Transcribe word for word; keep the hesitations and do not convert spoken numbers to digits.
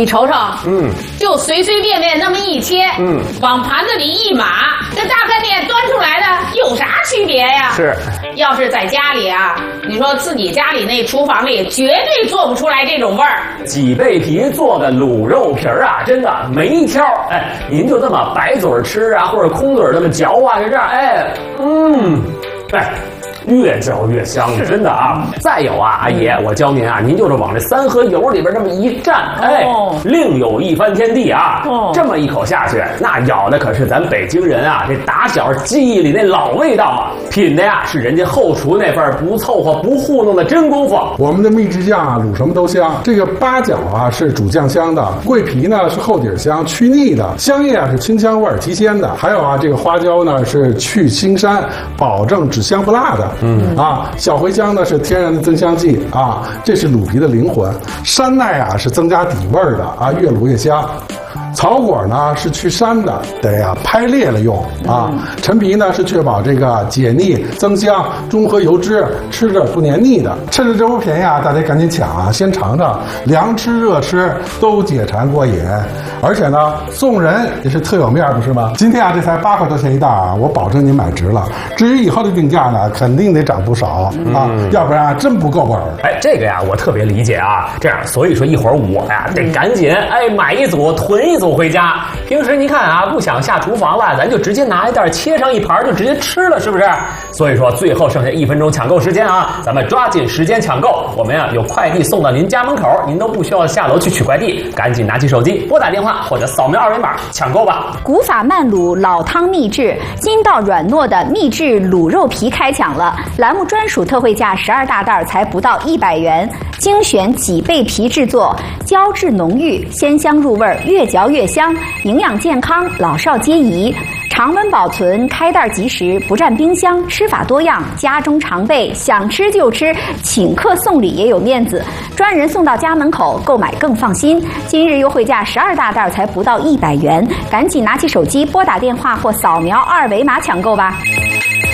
你瞅瞅， 嗯， 就随随便便那么一切， 嗯， 往盘子里一码，跟大饭店端出来的有啥区别呀？ 是， 要是在家里啊，你说自己家里那厨房里绝对做不出来这种味儿。 脊背皮做的卤肉皮儿啊，真的没挑。哎，您就这么白嘴吃啊，或者空嘴这么嚼啊，就这样，哎，嗯，哎。越嚼越香，真的啊！再有啊，阿姨，我教您啊，您就是往这三合油里边这么一蘸，哎， 哦、 另有一番天地啊！ 哦、 这么一口下去，那咬的可是咱北京人啊，这打小记忆里那老味道啊，品的呀是人家后厨那份不凑合、不糊弄的真功夫。 我们的秘制酱啊，卤什么都香。这个八角啊是主酱香的，桂皮呢是后底香，去腻的，香叶啊是清香味儿、提鲜的，还有啊这个花椒呢是去腥膻，保证只香不辣的。嗯啊，小茴香呢是天然的增香剂啊，这是卤皮的灵魂。山奈啊是增加底味儿的啊，越卤越香。草果呢是去膻的，得呀拍裂了用啊。陈皮呢是确保这个解腻、增香、中和油脂，吃着不黏腻的。趁着这波便宜啊，大家赶紧抢啊，先尝尝，凉吃热吃都解馋过瘾。而且呢，送人也是特有面，不是吗？今天啊，这才八块多钱一袋啊，我保证你买值了。至于以后的定价呢，肯定得涨不少啊，嗯、要不然啊真不够本儿。 哎，这个呀，我特别理解啊。这样，所以说一会儿我呀得赶紧哎买一组囤一组回家。平时您看啊，不想下厨房了，咱就直接拿一袋切上一盘就直接吃了，是不是？所以说最后剩下一分钟抢购时间啊，咱们抓紧时间抢购。我们呀有快递送到您家门口，您都不需要下楼去取快递，赶紧拿起手机拨打电话或者扫描二维码抢购吧。 古法慢卤老汤秘制，筋道软糯的秘制卤肉皮开抢了！栏目专属特惠价十二大袋才不到一百元，精选脊背皮制作，胶质浓郁，鲜香入味，越嚼越香，营养健康，老少皆宜。常温保存，开袋即食，不占冰箱，吃法多样，家中常备，想吃就吃，请客送礼也有面子，专人送到家门口，购买更放心。今日优惠价十二大袋才不到一百元，赶紧拿起手机拨打电话或扫描二维码抢购吧。